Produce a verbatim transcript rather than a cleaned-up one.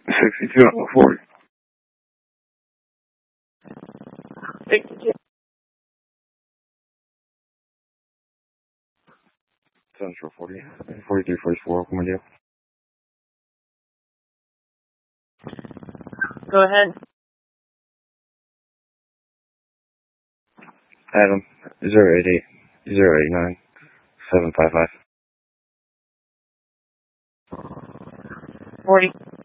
sixty-two and forty. sixty-two. Central forty. forty-three, forty-four, come on, deal. Go ahead. Adam, zero eight eight, zero eight nine, seven five five. forty.